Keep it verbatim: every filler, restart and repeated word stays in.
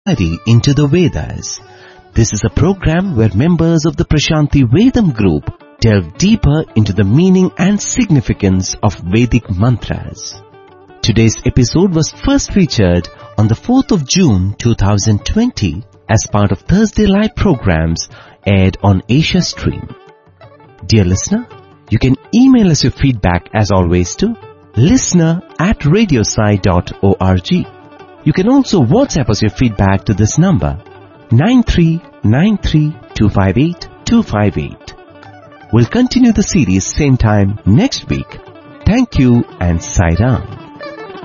Study into the Vedas. This is a program where members of the Prashanti Vedam group delve deeper into the meaning and significance of Vedic mantras. Today's episode was first featured on the fourth of June two thousand twenty as part of Thursday Live programs aired on Asia Stream. Dear listener, you can email us your feedback as always to listener at radiosai dot org. You can also WhatsApp us your feedback to this number nine three nine three two five eight two five eight. We'll continue the series same time next week. Thank you and Sai Ram.